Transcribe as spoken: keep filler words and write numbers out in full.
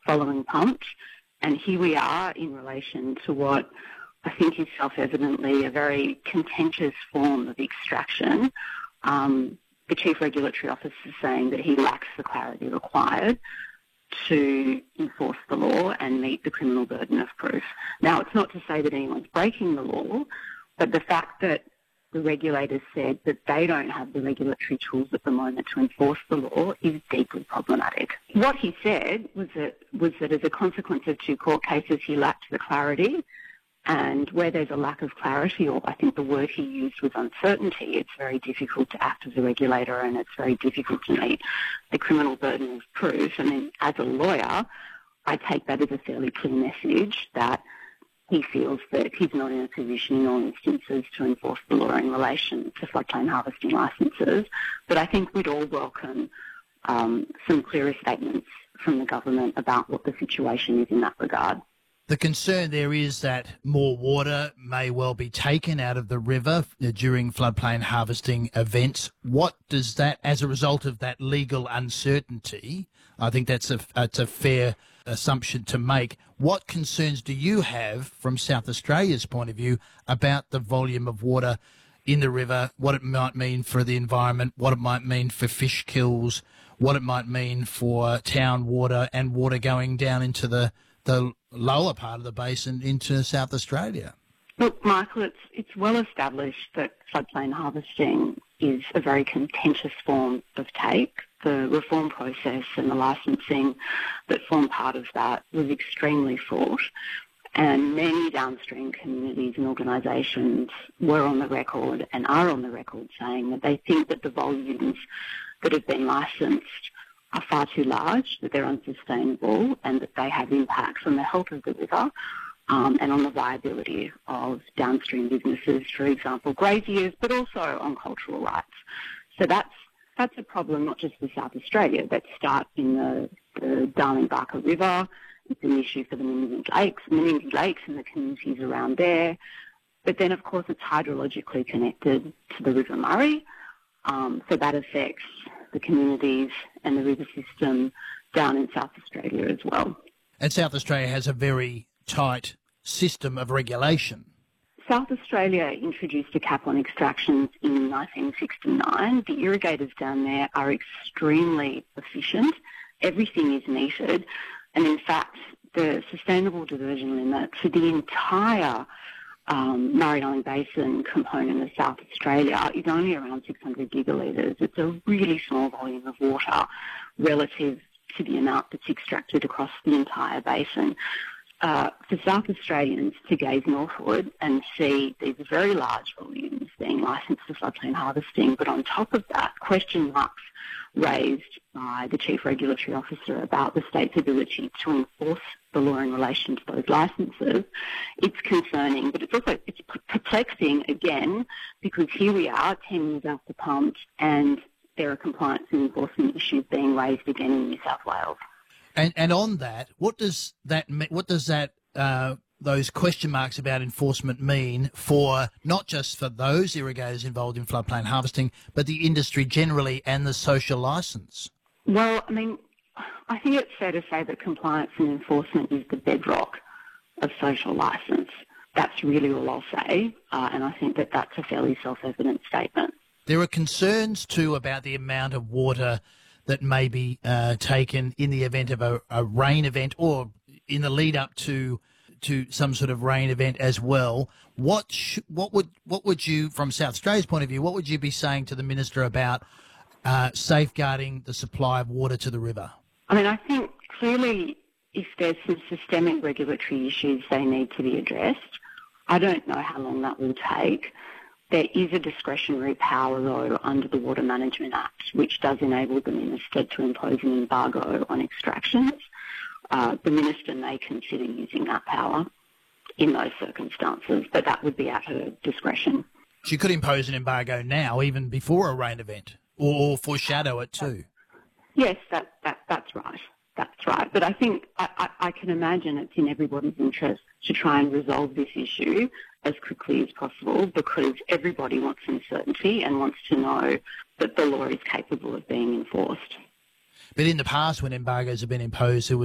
following pumps. And here we are in relation to what I think is self-evidently a very contentious form of extraction. Um, the Chief Regulatory Officer is saying that he lacks the clarity required to enforce the law and meet the criminal burden of proof. Now, it's not to say that anyone's breaking the law, but the fact that the regulators said that they don't have the regulatory tools at the moment to enforce the law is deeply problematic. What he said was that, was that as a consequence of two court cases, he lacked the clarity, and where there's a lack of clarity, or I think the word he used was uncertainty, it's very difficult to act as a regulator and it's very difficult to meet the criminal burden of proof. I mean, as a lawyer, I take that as a fairly clear message that he feels that he's not in a position in all instances to enforce the law in relation to floodplain harvesting licences. But I think we'd all welcome um, some clearer statements from the government about what the situation is in that regard. The concern there is that more water may well be taken out of the river during floodplain harvesting events. What does that, as a result of that legal uncertainty, I think that's a, that's a fair assumption to make. What concerns do you have from South Australia's point of view about the volume of water in the river, what it might mean for the environment, what it might mean for fish kills, what it might mean for town water and water going down into the the lower part of the basin into South Australia? Look, Michael, it's, it's well established that floodplain harvesting is a very contentious form of take. The reform process and the licensing that formed part of that was extremely fraught, and many downstream communities and organisations were on the record and are on the record saying that they think that the volumes that have been licensed are far too large, that they're unsustainable, and that they have impacts on the health of the river um, and on the viability of downstream businesses, for example, graziers, but also on cultural rights. So that's that's a problem not just for South Australia. That starts in the, the Darling-Barker River. It's an issue for the Menindee Lakes, Menindee Lakes and the communities around there. But then, of course, it's hydrologically connected to the River Murray, um, so that affects the communities and the river system down in South Australia as well. And South Australia has a very tight system of regulation. South Australia introduced a cap on extractions in nineteen sixty-nine. The irrigators down there are extremely efficient. Everything is metered. And in fact, the sustainable diversion limit for the entire Um, Murray-Darling Basin component of South Australia is only around six hundred gigalitres. It's a really small volume of water relative to the amount that's extracted across the entire basin. Uh, for South Australians to gaze northward and see these very large volumes being licensed for floodplain harvesting, but on top of that, question marks raised by the Chief Regulatory Officer about the state's ability to enforce the law in relation to those licences, it's concerning, but it's also it's perplexing again, because here we are ten years after pumps and there are compliance and enforcement issues being raised again in New South Wales. And and on that, what does that what does that uh, those question marks about enforcement mean for not just for those irrigators involved in floodplain harvesting, but the industry generally and the social licence? Well, I mean, I think it's fair to say that compliance and enforcement is the bedrock of social licence. That's really all I'll say, uh, and I think that that's a fairly self-evident statement. There are concerns too about the amount of water that may be uh, taken in the event of a, a rain event or in the lead up to to some sort of rain event as well. What sh- what would what would you, from South Australia's point of view, what would you be saying to the Minister about uh, safeguarding the supply of water to the river? I mean, I think clearly if there's some systemic regulatory issues, they need to be addressed. I don't know how long that will take. There is a discretionary power, though, under the Water Management Act, which does enable the Minister to impose an embargo on extractions. Uh, the Minister may consider using that power in those circumstances, but that would be at her discretion. She could impose an embargo now, even before a rain event, or, or foreshadow it too. Yes, that, that that's right. That's right. But I think I, I, I can imagine it's in everybody's interest to try and resolve this issue as quickly as possible, because everybody wants some certainty and wants to know that the law is capable of being enforced. But in the past, when embargoes have been imposed, there was